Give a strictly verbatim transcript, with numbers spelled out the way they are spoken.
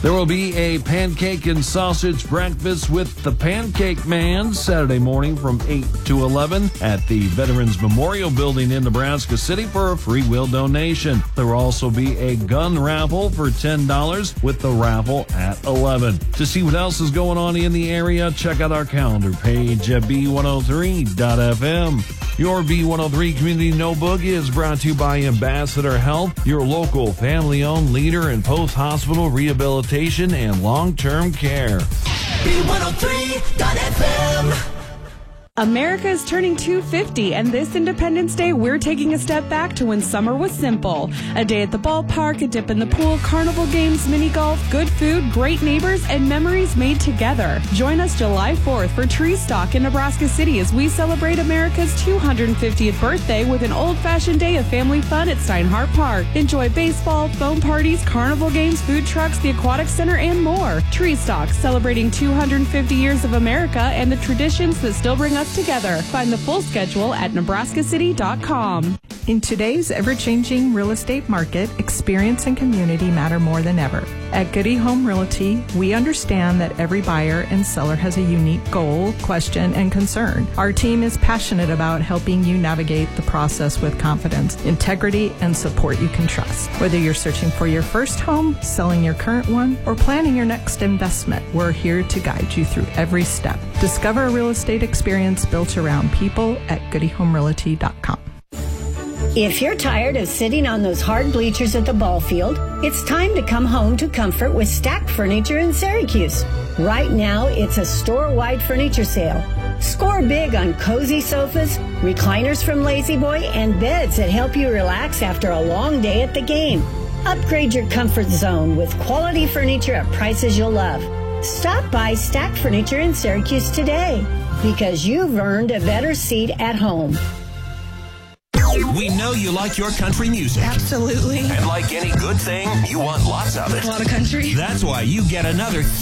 There will be a pancake and sausage breakfast with the Pancake Man Saturday morning from eight to eleven at the Veterans Memorial Building in Nebraska City for a free will donation. There will also be a gun raffle for ten dollars with the raffle at eleven. To see what else is going on in the area, check out our calendar page at B one oh three dot F M. Your B one oh three Community Notebook is brought to you by Ambassador Health, your local family-owned leader in post-hospital rehabilitation and long-term care. B one oh three dot F M. America is turning two hundred fifty, and this Independence Day, we're taking a step back to when summer was simple. A day at the ballpark, a dip in the pool, carnival games, mini golf, good food, great neighbors, and memories made together. Join us July fourth for Tree Stalk in Nebraska City as we celebrate America's two hundred fiftieth birthday with an old-fashioned day of family fun at Steinhardt Park. Enjoy baseball, foam parties, carnival games, food trucks, the aquatic center, and more. Tree Stalk, celebrating two hundred fifty years of America and the traditions that still bring us together. Find the full schedule at nebraska city dot com. In today's ever-changing real estate market, experience and community matter more than ever. At Goody Home Realty, we understand that every buyer and seller has a unique goal, question, and concern. Our team is passionate about helping you navigate the process with confidence, integrity, and support you can trust. Whether you're searching for your first home, selling your current one, or planning your next investment, we're here to guide you through every step. Discover a real estate experience built around people at goody home realty dot com. If you're tired of sitting on those hard bleachers at the ball field, it's time to come home to comfort with Stack Furniture in Syracuse. Right now, it's a store-wide furniture sale. Score big on cozy sofas, recliners from Lazy Boy, and beds that help you relax after a long day at the game. Upgrade your comfort zone with quality furniture at prices you'll love. Stop by Stack Furniture in Syracuse today, because you've earned a better seat at home. We know you like your country music. Absolutely. And like any good thing, you want lots of it. A lot of country. That's why you get another